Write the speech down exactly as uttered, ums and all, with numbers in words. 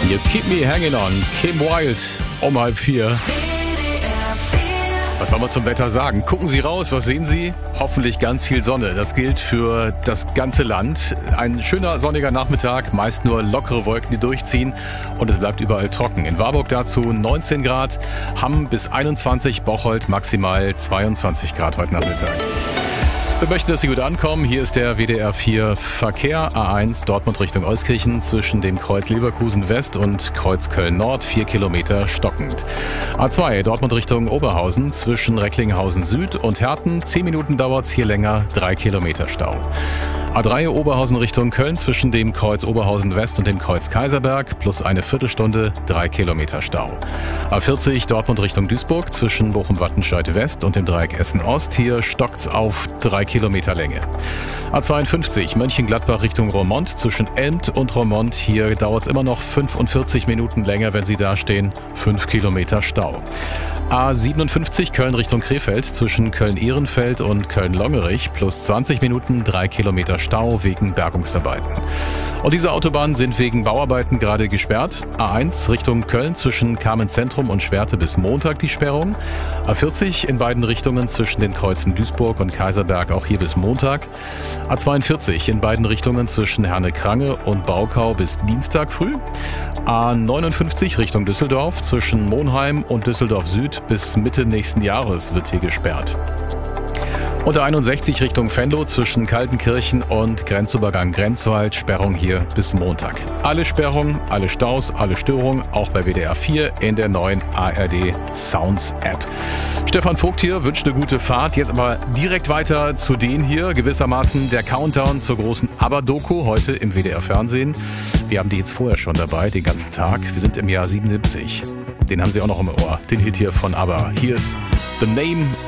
You Keep Me Hanging On, Kim Wilde, um halb vier. Was soll man zum Wetter sagen? Gucken Sie raus, was sehen Sie? Hoffentlich ganz viel Sonne. Das gilt für das ganze Land. Ein schöner sonniger Nachmittag, meist nur lockere Wolken, die durchziehen und es bleibt überall trocken. In Warburg dazu neunzehn Grad, Hamm bis einundzwanzig, Bocholt maximal zweiundzwanzig Grad heute Nachmittag. Wir möchten, dass Sie gut ankommen. Hier ist der W D R vier Verkehr. A eins Dortmund Richtung Euskirchen zwischen dem Kreuz Leverkusen West und Kreuz Köln Nord, vier Kilometer stockend. A zwei Dortmund Richtung Oberhausen zwischen Recklinghausen Süd und Herten. zehn Minuten dauert's hier länger, drei Kilometer Stau. A drei Oberhausen Richtung Köln zwischen dem Kreuz Oberhausen West und dem Kreuz Kaiserberg plus eine Viertelstunde, drei Kilometer Stau. A vierzig Dortmund Richtung Duisburg zwischen Bochum-Wattenscheid West und dem Dreieck Essen Ost. Hier stockt's auf drei Kilometer Länge. A zweiundfünfzig Mönchengladbach Richtung Roermond zwischen Elmt und Roermond. Hier dauert's immer noch fünfundvierzig Minuten länger, wenn Sie da stehen. fünf Kilometer Stau. A siebenundfünfzig Köln Richtung Krefeld zwischen Köln-Ehrenfeld und Köln-Longerich plus zwanzig Minuten, drei Kilometer Stau wegen Bergungsarbeiten. Und diese Autobahnen sind wegen Bauarbeiten gerade gesperrt. A eins Richtung Köln zwischen Kamenz-Zentrum und Schwerte bis Montag die Sperrung. A vierzig in beiden Richtungen zwischen den Kreuzen Duisburg und Kaiserberg auch hier bis Montag. A zweiundvierzig in beiden Richtungen zwischen Herne-Krange und Baukau bis Dienstag früh. A neunundfünfzig Richtung Düsseldorf zwischen Monheim und Düsseldorf Süd bis Mitte nächsten Jahres wird hier gesperrt. Und A einundsechzig Richtung Venlo zwischen Kaltenkirchen und Grenzübergang Grenzwald, Sperrung hier bis Montag. Alle Sperrungen, alle Staus, alle Störungen, auch bei W D R vier in der neuen A R D Sounds App. Stefan Vogt hier, wünscht eine gute Fahrt. Jetzt aber direkt weiter zu denen hier, gewissermaßen der Countdown zur großen ABBA-Doku heute im W D R Fernsehen. Wir haben die jetzt vorher schon dabei, den ganzen Tag. Wir sind im Jahr siebenundsiebzig. Den haben Sie auch noch im Ohr, den Hit hier von ABBA. Hier ist The Name